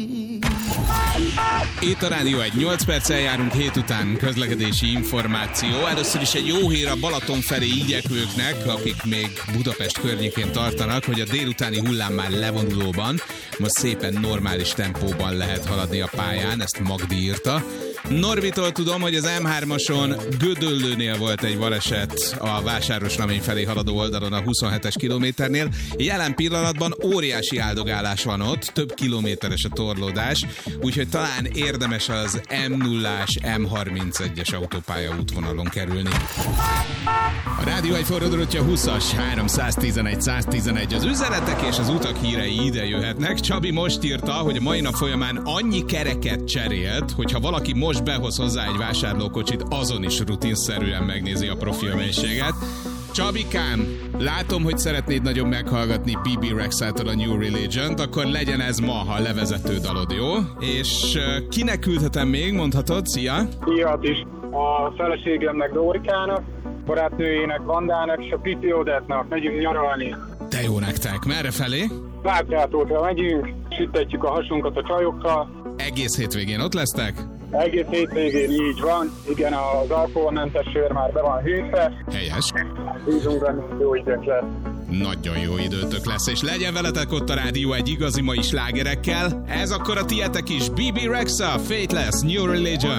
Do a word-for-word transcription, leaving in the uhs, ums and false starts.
Itt a Rádió egy, nyolc perccel járunk hét után, közlekedési információ. Először is egy jó hír a Balaton felé igyekvőknek, akik még Budapest környékén tartanak, hogy a délutáni hullám már levonulóban, most szépen normális tempóban lehet haladni a pályán, ezt Magdi írta. Norvitól tudom, hogy az em hármason Gödöllőnél volt egy baleset a Vásárosnamény felé haladó oldalon a huszonhetes kilométernél. Jelen pillanatban óriási áldogálás van ott, több kilométeres a torlódás, úgyhogy talán érdemes az em nullás, em harmincegyes autópálya útvonalon kerülni. A Rádió egy forradalotja húszas, háromszáztizenegy, száztizenegy. Az üzenetek és az utak hírei ide jöhetnek. Csabi most írta, hogy a mai nap folyamán annyi kereket cserélt, hogyha valaki most behoz hozzá egy vásárlókocsit, azon is rutinszerűen megnézi a profilmélységet. Csabikám, látom, hogy szeretnéd nagyon meghallgatni bé bé Rexától a New Religion-t, akkor legyen ez ma a levezető dalod, jó? És uh, kinek küldhetem még, mondhatod? Szia! Ilyet is a feleségemnek, Dórikának, barátnőjének, Vandának és a Piti Odetnak. Megyünk nyaralni. De jó nektek, merre felé? Vártjátótra megyünk, sütetjük a hasunkat a csajokkal. Egész hétvégén ott lesztek? Egész hétvégén így van. Igen, az alkoholmentes sör már be van hűtve. Helyes. Bízunk benne, jó idők lesz. Nagyon jó időtök lesz, és legyen veletek ott a Rádió egy igazi mai slágerekkel. Ez akkor a tietek is. bé bé Rexa, Fateless, New Religion.